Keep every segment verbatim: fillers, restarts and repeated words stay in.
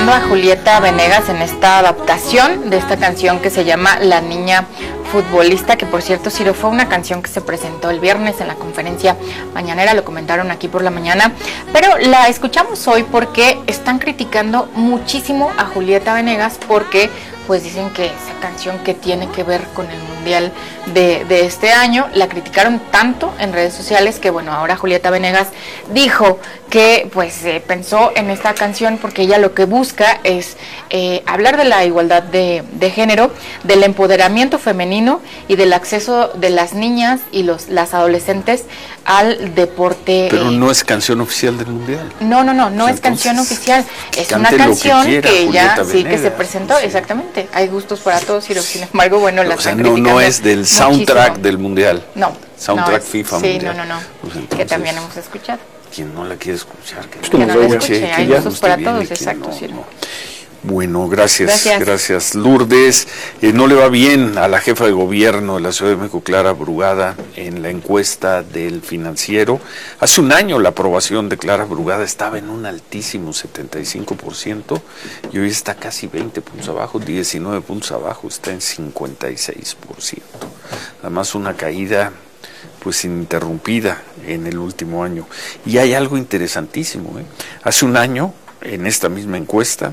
escuchando a Julieta Venegas en esta adaptación de esta canción que se llama La Niña Futbolista, que por cierto, Ciro, fue una canción que se presentó el viernes en la conferencia mañanera, lo comentaron aquí por la mañana, pero la escuchamos hoy porque están criticando muchísimo a Julieta Venegas porque pues dicen que esa canción que tiene que ver con el Mundial de, de este año, la criticaron tanto en redes sociales que bueno, ahora Julieta Venegas dijo que pues eh, pensó en esta canción porque ella lo que busca es eh, hablar de la igualdad de, de género, del empoderamiento femenino y del acceso de las niñas y los las adolescentes al deporte. Pero eh, no es canción oficial del Mundial. No, no, no, no pues es canción oficial, es una canción que, quiera, que ella Julieta sí Venegas, que se presentó, sí. Exactamente. Hay gustos para todos, y sin embargo, bueno, la o sea, no, no es del soundtrack muchísimo. Del Mundial. No. Soundtrack no es, FIFA sí, Mundial. no, no, no. Pues entonces, que también hemos escuchado. Quien no la quiere escuchar, que, que, que no la escuche. Hay gustos para todos, exacto. No, sí, no. Bueno, gracias, gracias, gracias Lourdes. Eh, no le va bien a la jefa de gobierno de la Ciudad de México, Clara Brugada, en la encuesta del Financiero. Hace un año la aprobación de Clara Brugada estaba en un altísimo setenta y cinco por ciento y hoy está casi veinte puntos abajo, diecinueve puntos abajo, está en cincuenta y seis por ciento. Además una caída pues ininterrumpida en el último año. Y hay algo interesantísimo, ¿eh? Hace un año, en esta misma encuesta,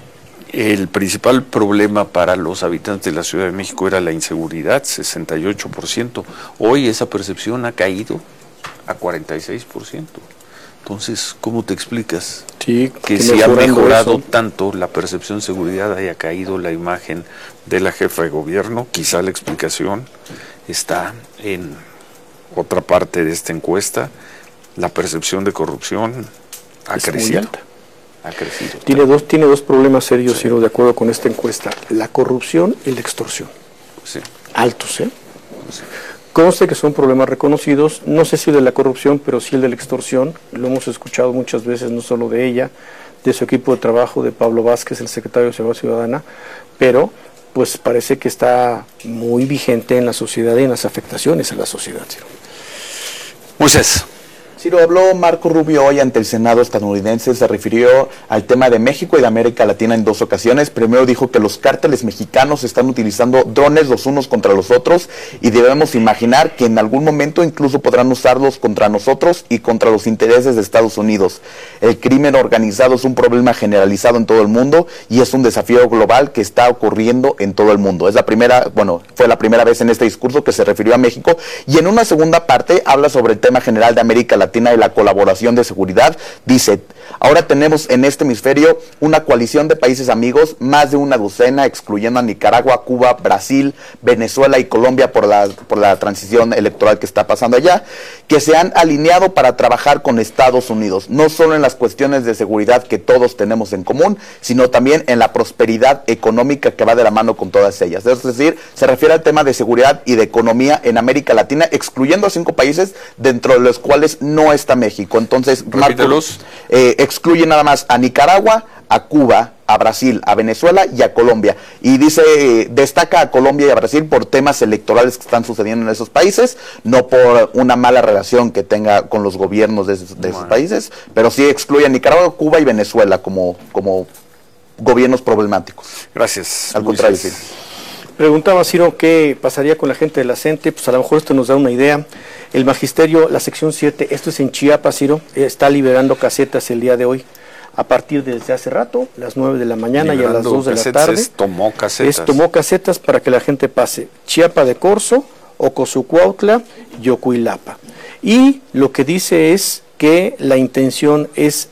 el principal problema para los habitantes de la Ciudad de México era la inseguridad, sesenta y ocho por ciento. Hoy esa percepción ha caído a cuarenta y seis por ciento. Entonces, ¿cómo te explicas sí, que si ha mejorado eso. tanto la percepción de seguridad haya caído la imagen de la jefa de gobierno? Quizá la explicación está en otra parte de esta encuesta. La percepción de corrupción ha es crecido. Muy alta. Ha crecido. Tiene dos, tiene dos problemas serios, sí. Ciro, de acuerdo con esta encuesta: la corrupción y la extorsión. Sí. Altos, ¿eh? Sí. Conste que son problemas reconocidos, no sé si el de la corrupción, pero sí el de la extorsión. Lo hemos escuchado muchas veces, no solo de ella, de su equipo de trabajo, de Pablo Vázquez, el secretario de Seguridad Ciudadana, pero pues parece que está muy vigente en la sociedad y en las afectaciones a la sociedad, Ciro. Moisés. Ciro, habló Marco Rubio hoy ante el Senado estadounidense, se refirió al tema de México y de América Latina en dos ocasiones. Primero dijo que los cárteles mexicanos están utilizando drones los unos contra los otros y debemos imaginar que en algún momento incluso podrán usarlos contra nosotros y contra los intereses de Estados Unidos. El crimen organizado es un problema generalizado en todo el mundo y es un desafío global que está ocurriendo en todo el mundo. Es la primera, bueno, fue la primera vez en este discurso que se refirió a México, y en una segunda parte habla sobre el tema general de América Latina y la colaboración de seguridad. Dice: ahora tenemos en este hemisferio una coalición de países amigos, más de una docena, excluyendo a Nicaragua, Cuba, Brasil, Venezuela y Colombia por la, por la transición electoral que está pasando allá, que se han alineado para trabajar con Estados Unidos, no solo en las cuestiones de seguridad que todos tenemos en común, sino también en la prosperidad económica que va de la mano con todas ellas. Es decir, se refiere al tema de seguridad y de economía en América Latina, excluyendo a cinco países, dentro de los cuales no está México. Entonces, Marco, eh, excluye nada más a Nicaragua, a Cuba, a Brasil, a Venezuela y a Colombia. Y dice, eh, destaca a Colombia y a Brasil por temas electorales que están sucediendo en esos países, no por una mala relación que tenga con los gobiernos de, de bueno. esos países, pero sí excluye a Nicaragua, Cuba y Venezuela como, como gobiernos problemáticos. Gracias. Al contrario, sí. Preguntaba, Ciro, qué pasaría con la gente de la CENTE. Pues a lo mejor esto nos da una idea. El magisterio, la sección siete, esto es en Chiapas, Ciro, está liberando casetas el día de hoy, a partir de desde hace rato, las nueve de la mañana liberando y a las dos de la tarde. Es tomó casetas. Es tomó casetas para que la gente pase. Chiapa de Corzo, Ocosucuautla y Ocuilapa. Y lo que dice es que la intención es